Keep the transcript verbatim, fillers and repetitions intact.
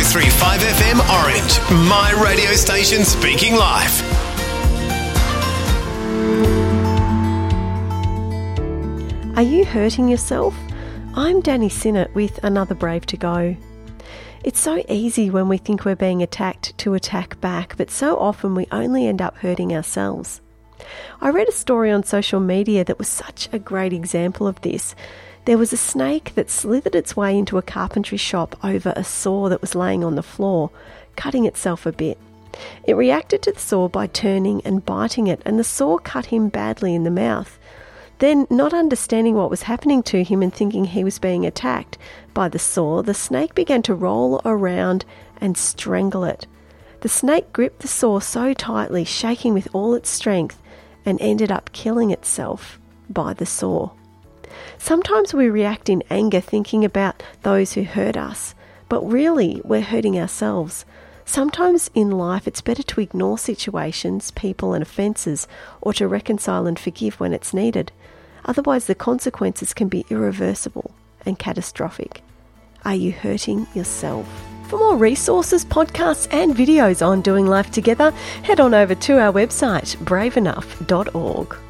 three five F M Orange, my radio station speaking live. Are you hurting yourself? I'm Danny Sinnott with another Brave to Go. It's so easy when we think we're being attacked to attack back, but so often we only end up hurting ourselves. I read a story on social media that was such a great example of this. There was a snake that slithered its way into a carpentry shop over a saw that was laying on the floor, cutting itself a bit. It reacted to the saw by turning and biting it, and the saw cut him badly in the mouth. Then, not understanding what was happening to him and thinking he was being attacked by the saw, the snake began to roll around and strangle it. The snake gripped the saw so tightly, shaking with all its strength, and ended up killing itself by the saw. Sometimes we react in anger thinking about those who hurt us, but really we're hurting ourselves. Sometimes in life it's better to ignore situations, people and offences, or to reconcile and forgive when it's needed. Otherwise the consequences can be irreversible and catastrophic. Are you hurting yourself? For more resources, podcasts and videos on doing life together, head on over to our website brave enough dot org.